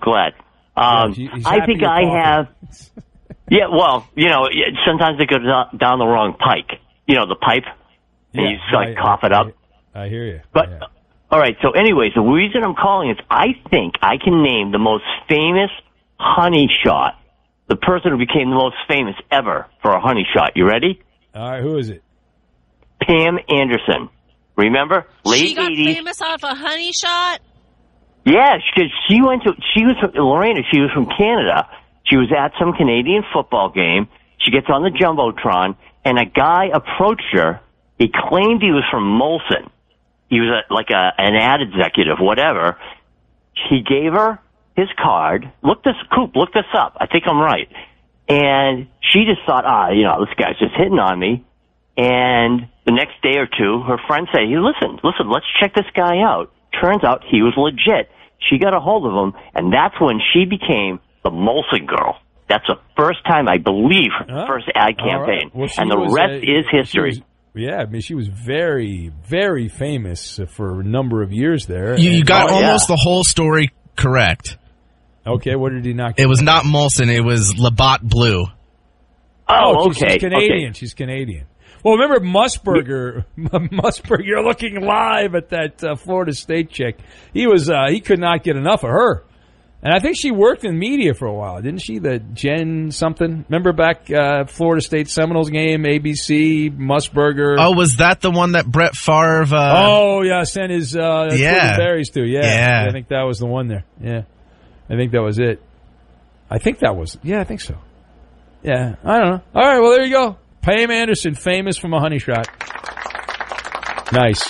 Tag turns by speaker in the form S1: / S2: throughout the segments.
S1: glad. I think I have. Yeah, well, sometimes it goes down the wrong pike. The pipe, and you just cough it up.
S2: I hear you.
S1: But all right. So, anyways, the reason I'm calling is I think I can name the most famous honey shot. The person who became the most famous ever for a honey shot. You ready?
S2: All right. Who is it?
S1: Pam Anderson. Remember? Late
S3: she got
S1: 80s.
S3: Famous off a honey shot?
S1: Yeah, because she was from Lorena. She was from Canada. She was at some Canadian football game. She gets on the Jumbotron, and a guy approached her. He claimed he was from Molson. He was an ad executive, whatever. He gave her his card. Look this up. I think I'm right. And she just thought, this guy's just hitting on me. And the next day or two, her friend said, hey, listen, let's check this guy out. Turns out he was legit. She got a hold of him, and that's when she became the Molson girl. That's the first time, I believe, first ad campaign. Right. Well, and the rest is history.
S2: She was very, very famous for a number of years there.
S4: You got almost the whole story correct.
S2: Okay, what did he not get?
S4: It was not Molson, it was Labatt Blue.
S1: Oh, okay.
S2: She's Canadian.
S1: Okay.
S2: She's Canadian. Well, remember Musburger, looking live at that Florida State chick. He could not get enough of her. And I think she worked in media for a while, didn't she? The Jen something. Remember back Florida State Seminoles game, ABC, Musburger.
S4: Oh, was that the one that Brett Favre...
S2: sent his berries to. Yeah. I think that was the one there. Yeah. I think that was it. I think so. Yeah, I don't know. All right, well, there you go. Pam Anderson, famous from a honey shot. Nice.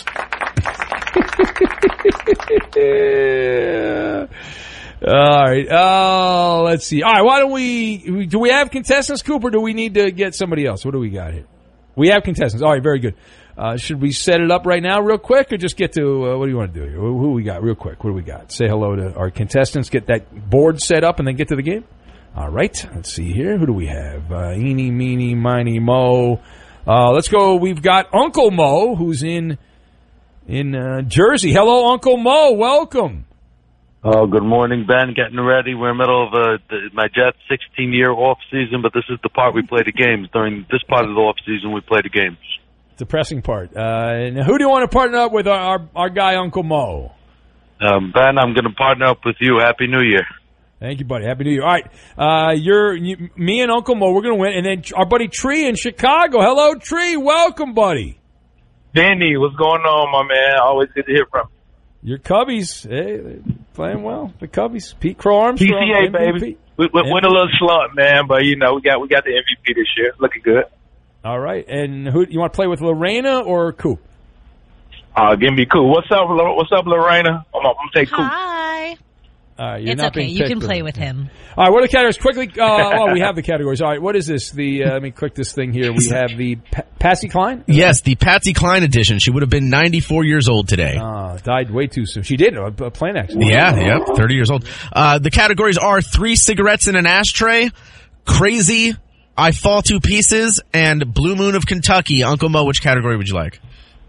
S2: All right. Let's see. All right, why don't do we have contestants, Cooper, or do we need to get somebody else? What do we got here? We have contestants. All right, very good. Should we set it up right now real quick or just get to, what do you want to do here? Who we got real quick? What do we got? Say hello to our contestants, get that board set up, and then get to the game? All right, let's see here. Who do we have? Eeny, meeny, miny, mo. Let's go. We've got Uncle Mo, who's in Jersey. Hello, Uncle Mo. Welcome.
S5: Oh, good morning, Ben. Getting ready. We're in the middle of my Jets' 16-year off season, but this is the part we play the games. During this part of the off season, we play the games.
S2: Depressing part. Now who do you want to partner up with? Our guy, Uncle Mo.
S5: Ben, I'm going to partner up with you. Happy New Year.
S2: Thank you, buddy. Happy New Year. All right. Me and Uncle Mo, we're going to win. And then our buddy Tree in Chicago. Hello, Tree. Welcome, buddy.
S6: Danny, what's going on, my man? Always good to hear from you.
S2: Your Cubbies, hey, they're playing well. The Cubbies. Pete Crow Armstrong.
S6: PCA, baby. We're a little slumped, man, but, we got the MVP this year. Looking good.
S2: All right. And who you want to play with, Lorena or Coop?
S6: Give me Coop. What's up, Lorena? I'm going to take Coop.
S3: Hi.
S2: It's okay.
S3: You can play with him.
S2: All right, what are the categories? Quickly, we have the categories. All right, what is this? Let me click this thing here. We have the Patsy Cline?
S4: Yes, the Patsy Cline edition. She would have been 94 years old today.
S2: Died way too soon. She did, a plane accident.
S4: Yeah, 30 years old. The categories are 3 cigarettes in an ashtray, Crazy, I Fall to Pieces, and Blue Moon of Kentucky. Uncle Mo, which category would you like?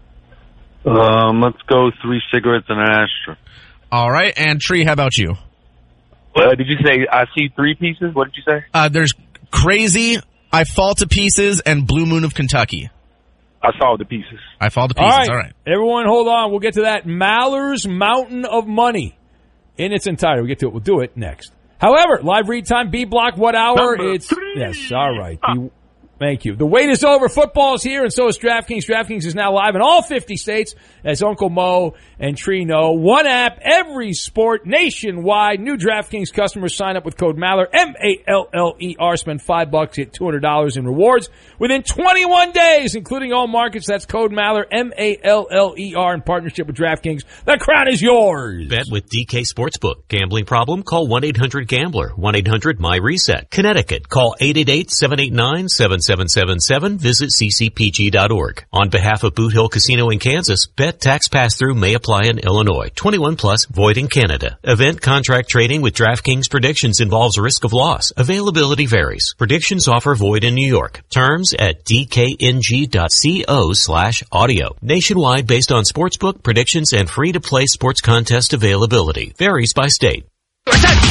S5: Let's go 3 cigarettes in an ashtray.
S4: All right, and Tree, how about you?
S6: Did you say I see 3 pieces? What did you say?
S4: There's Crazy, I Fall to Pieces, and Blue Moon of Kentucky.
S6: I saw the pieces.
S4: I Fall to Pieces. All right.
S2: Everyone, hold on. We'll get to that. Maller's Mountain of Money in its entirety. We'll get to it. We'll do it next. However, live read time, B block, what hour?
S6: Number 3.
S2: Yes, all right. Thank you. The wait is over. Football is here, and so is DraftKings. DraftKings is now live in all 50 states, as Uncle Mo and Tree know. One app, every sport, nationwide. New DraftKings customers sign up with code Maller, M-A-L-L-E-R. Spend $5, get $200 in rewards within 21 days, including all markets. That's code Maller, M-A-L-L-E-R, in partnership with DraftKings. The crown is yours.
S7: Bet with DK Sportsbook. Gambling problem? Call 1-800-GAMBLER. 1-800-MY-RESET. Connecticut. Call 888-789-7777. Visit ccpg.org. On behalf of Boot Hill Casino in Kansas, bet tax pass-through may apply in Illinois. 21 plus, void in Canada. Event contract trading with DraftKings predictions involves risk of loss. Availability varies. Predictions offer void in New York. Terms at dkng.co/audio. Nationwide based on sportsbook predictions and free-to-play sports contest availability. Varies by state.